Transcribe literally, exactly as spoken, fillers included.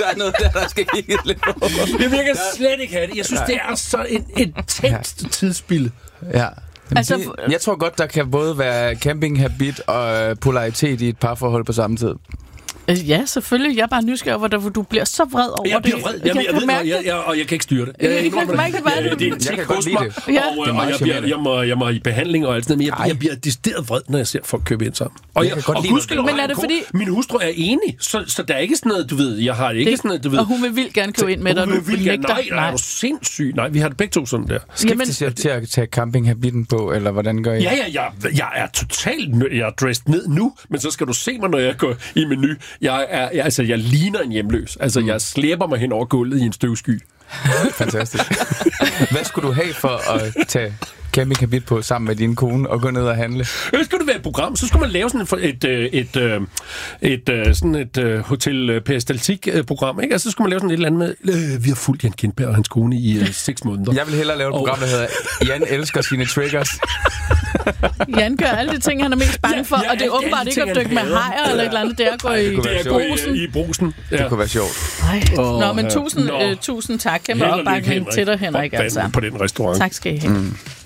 Der er noget der, der skal kigges lidt på. Det virker slet ikke have det. Jeg synes, det er så et intenst tidsspil. Ja. Altså, det, jeg tror godt, der kan både være campinghabit og polaritet i et parforhold på samme tid. Ja, selvfølgelig. Jeg er bare nysgerrig over, hvor du bliver så vred over det. Jeg bliver vred. Jeg, jeg, jeg, jeg ved det, jeg, jeg, og jeg kan ikke styre det. Jeg, jeg, jeg kan mærke det. Ja, det er en jeg kan godt lide det. Ja. Og, og jeg, bliver, jeg, må, jeg må i behandling og alt sådan noget, men jeg, jeg bliver decideret vred, når jeg ser folk købe ind sammen. Og jeg, jeg kan godt lide det. Men er det fordi... Min hustru er enig, så, så der er ikke sådan noget, du ved, jeg har ikke det, sådan noget, du ved... Og hun vil vildt gerne købe ind med dig, hun og du vil nægter. Nej, nej, er du sindssyg? Nej, vi har det begge to sådan der. Skiftes jeg til at tage campinghabitten på, eller hvordan gør I? Ja, ja, jeg, jeg er totalt... Jeg er dressed ned nu, men så skal du se mig, når jeg går i menu. Jeg er... Jeg, altså, jeg ligner en hjemløs. Altså, mm. jeg slæber mig hen over gulvet i en støvsky. Fantastisk. Hvad skulle du have for at tage campinghabit på sammen med din kone og gå ned og handle? Hvis skulle det være et program, så skulle man lave sådan et, et, et, et, et, sådan et hotel peristaltik-program, ikke? Altså, så skulle man lave sådan et eller andet med, øh, vi har fulgt Jan Kindberg og hans kone i uh, seks måneder. Jeg vil hellere lave et program, der hedder Jan elsker sine triggers. Jan gør alle de ting, han er mest bange for, ja, ja, og det er åbenbart ikke at dykke med hajer eller et eller andet. Det er at gå Ej, i, det i brusen. I brusen. Ja. Det kunne være sjovt. Ej. Oh, Nå, men tusind, ja. uh, tusind tak. Kæmpe opbakning til dig, Henrik. Altså. På den restaurant. Tak skal I have. Mm.